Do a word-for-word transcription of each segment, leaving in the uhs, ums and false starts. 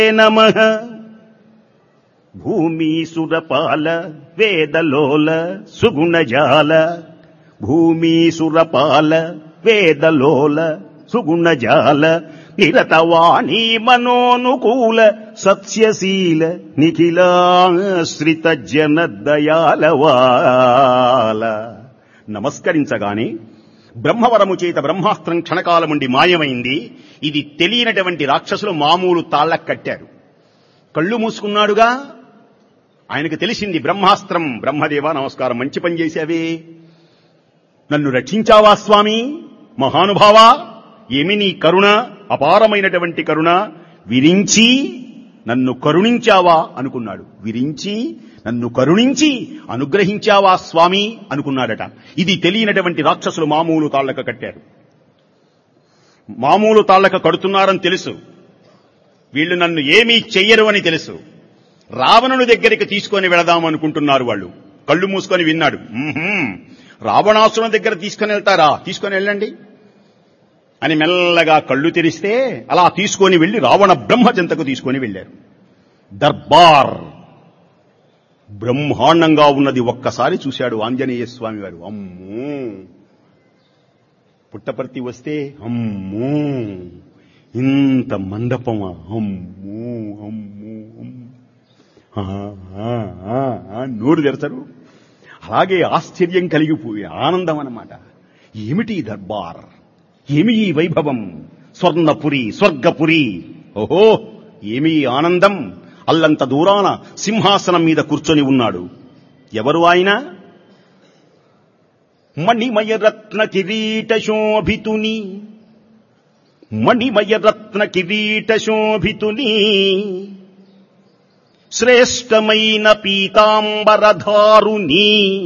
నమః. భూమీసురపాల వేదలోల సుగుణజాల, భూమీసురపాల వేదలోల సుగుణజాల, నిరతవాణీ మనోనుకూల సత్యశీల నిఖిలాశ్రిత జనదయాలవాల. నమస్కరించగానే బ్రహ్మవరము చేత బ్రహ్మాస్త్రం క్షణకాలముండి మాయమైంది. ఇది తెలియనటువంటి రాక్షసులు మామూలు తాళ్ళకు కట్టారు. కళ్ళు మూసుకున్నాడుగా, ఆయనకు తెలిసింది బ్రహ్మాస్త్రం. బ్రహ్మదేవ నమస్కారం, మంచి పని చేశావే, నన్ను రక్షించావా స్వామి, మహానుభావా, ఏమి నీ కరుణ, అపారమైనటువంటి కరుణ, విరించి నన్ను కరుణించావా అనుకున్నాడు. విరించి నన్ను కరుణించి అనుగ్రహించావా స్వామి అనుకున్నాడట. ఇది తెలియనటువంటి రాక్షసులు మామూలు తాళ్లక కట్టారు. మామూలు తాళ్లక కడుతున్నారని తెలుసు, వీళ్లు నన్ను ఏమీ చెయ్యరు అని తెలుసు. రావణుని దగ్గరికి తీసుకొని వెళదాం అనుకుంటున్నారు వాళ్ళు. కళ్ళు మూసుకొని విన్నాడు. రావణాసురుని దగ్గర తీసుకొని వెళ్తారా, తీసుకొని వెళ్ళండి అని మెల్లగా కళ్ళు తెరిస్తే అలా తీసుకొని వెళ్లి రావణ బ్రహ్మ చెంతకు తీసుకొని వెళ్లారు. దర్బార్ బ్రహ్మాండంగా ఉన్నది. ఒక్కసారి చూశాడు ఆంజనేయ స్వామి వారు. అమ్మో, పుట్టపర్తి వస్తే అమ్మో ఇంత మండపమా, అమ్మో అమ్మో నోరు తెరచరు. అలాగే ఆశ్చర్యం కలిగిపోయి ఆనందం అన్నమాట. ఏమిటి దర్బార్, ఏమి ఈ వైభవం, స్వర్ణపురి స్వర్గపురి, ఓహో ఏమి ఆనందం. అల్లంత దూరాన సింహాసనం మీద కూర్చొని ఉన్నాడు. ఎవరు ఆయన? మణిమయరత్న కిరీట శోభితుని, మణిమయరత్న కిరీట శోభితుని, శ్రేష్టమైన పీతాంబరధారుని,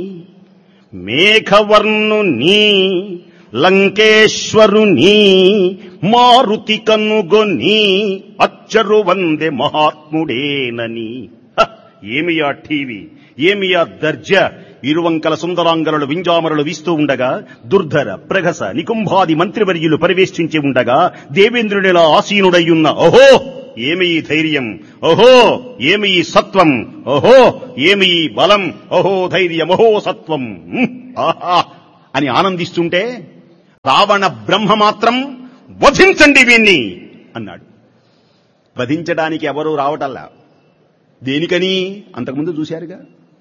మేఘవర్ణుని, లంకేశ్వరుని, మారుతి కనుగొని అచ్చరు వందే మహాత్ముడేనని. ఏమియా టీవీ, ఏమియా దర్జ. ఇరువంకల సుందరాంగరులు వింజామరులు వీస్తూ ఉండగా, దుర్ధర ప్రగస నికుంభాది మంత్రివర్యులు పరివేష్టించి ఉండగా, దేవేంద్రునిలా ఆసీనుడయ్యున్న ఓహో ఏమి ఈ ధైర్యం, ఓహో ఏమి ఈ సత్వం, ఓహో ఏమి ఈ బలం, ఓహో ధైర్యం, ఓహో సత్వం ఆహా అని ఆనందిస్తుంటే, రావణ బ్రహ్మ మాత్రం వధించండి వీణ్ణి అన్నాడు. వధించడానికి ఎవరూ రావటల్లా. దేనికని? అంతకుముందు చూశారుగా,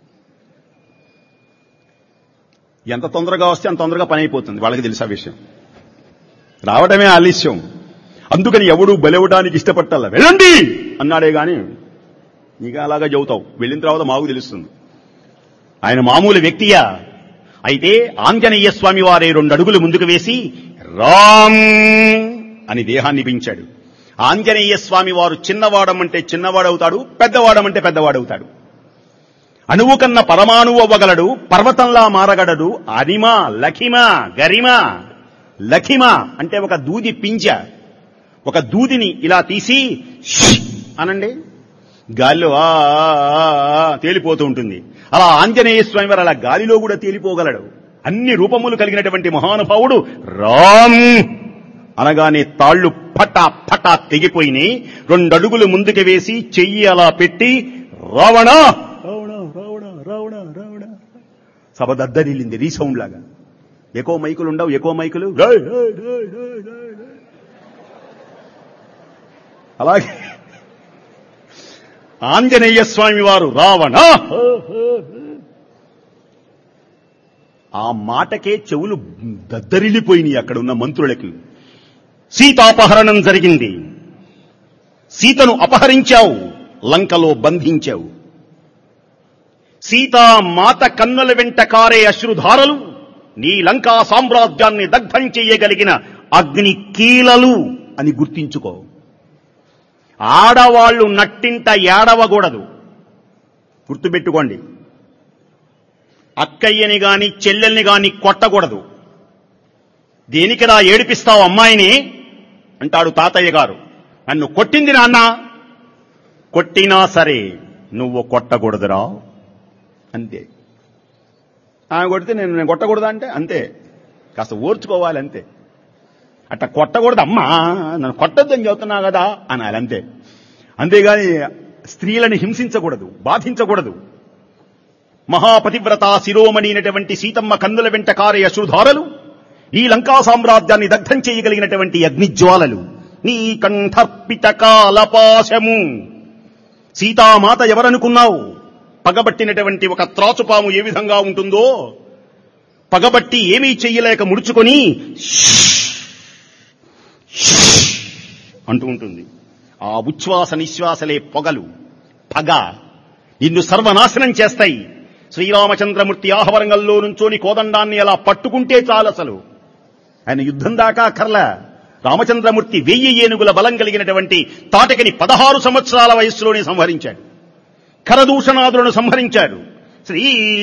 ఎంత తొందరగా వస్తే అంత తొందరగా పని అయిపోతుంది. వాళ్ళకి తెలుసా విషయం, రావటమే ఆలస్యం. అందుకని ఎవడూ బలవడానికి ఇష్టపట్టాల. వెళ్ళండి అన్నాడే గాని నీగా అలాగా చెబుతావు, వెళ్ళిన తర్వాత మాకు తెలుస్తుంది. ఆయన మామూలు వ్యక్తియా? అయితే ఆంజనేయ స్వామి వారే రెండు అడుగులు ముందుకు వేసి రామ్ అని దేహాన్ని పెంచాడు. ఆంజనేయ స్వామి వారు చిన్నవాడమంటే చిన్నవాడవుతాడు, పెద్దవాడమంటే పెద్దవాడవుతాడు. అణువు కన్న పరమాణువు అవ్వగలడు, పర్వతంలా మారగలడు. అనిమ, లఖిమ, గరిమ. లఖిమ అంటే ఒక దూది పింజ. ఒక దూదిని ఇలా తీసి అనండి, గాలిలో ఆ తేలిపోతూ ఉంటుంది. అలా ఆంజనేయ స్వామి వారు అలా గాలిలో కూడా తేలిపోగలడు. అన్ని రూపములు కలిగినటువంటి మహానుభావుడు రామ్ అనగానే తాళ్లు పటా పటా తెగిపోయినాయి. రెండడుగులు ముందుకు వేసి చెయ్యి అలా పెట్టి రావణ రావణ రావణ రావణ రావణ. సభ దద్దరిల్లింది రీసౌండ్ లాగా. ఎక్కువ మైకులు ఉండవు, ఎక్కువ మైకులు. అలాగే ఆంజనేయ స్వామి వారు రావణ, ఆ మాటకే చెవులు దద్దరిల్లిపోయినాయి అక్కడ ఉన్న మంత్రులకి. సీతాపహరణం జరిగింది. సీతను అపహరించావు, లంకలో బంధించావు. సీతామాత కన్నుల వెంట కారే అశ్రుధారలు నీ లంకా సామ్రాజ్యాన్ని దగ్ధం చేయగలిగిన అగ్ని కీలలు అని గుర్తించుకో. ఆడవాళ్లు నట్టింట ఏడవకూడదు, గుర్తుపెట్టుకోండి. అక్కయ్యని గాని చెల్లెల్ని గాని కొట్టకూడదు. దేనికిరా ఏడిపిస్తావు అమ్మాయిని అంటాడు తాతయ్య గారు. నన్ను కొట్టింది నాన్న, కొట్టినా సరే నువ్వు కొట్టకూడదురా అంతే. ఆమె కొడితే నేను నేను కొట్టకూడదా అంటే అంతే, కాస్త ఓర్చుకోవాలి అంతే. అట్లా కొట్టకూడదు అమ్మా, నన్ను కొట్టొద్దని చెబుతున్నా కదా అనాలి అంతే. అంతేగాని స్త్రీలను హింసించకూడదు, బాధించకూడదు. మహాపతివ్రత శిరోమణి అయినటువంటి సీతమ్మ కన్నుల వెంట కారే అశ్రుధారలు ఈ లంకా సామ్రాజ్యాన్ని దగ్ధం చేయగలిగినటువంటి అగ్నిజ్వాలలు. నీ కంఠర్పిత కాలపాశము. సీతామాత ఎవరనుకున్నావు? పగబట్టినటువంటి ఒక త్రాచుపాము ఏ విధంగా ఉంటుందో, పగబట్టి ఏమీ చెయ్యలేక ముడుచుకొని అంటూ ఉంటుంది. ఆ ఉచ్ఛ్వాస నిశ్వాసలే పొగలు, పగ ఇన్ను సర్వనాశనం చేస్తాయి. శ్రీరామచంద్రమూర్తి ఆహవరంగంలో నుంచోని కోదండాన్ని అలా పట్టుకుంటే చాలు. అసలు ఆయన యుద్ధం దాకా కర్ల. రామచంద్రమూర్తి వెయ్యి ఏనుగుల బలం కలిగినటువంటి తాటకిని పదహారు సంవత్సరాల వయస్సులోనే సంహరించాడు. ఖరదూషణాదులను సంహరించాడు. శ్రీ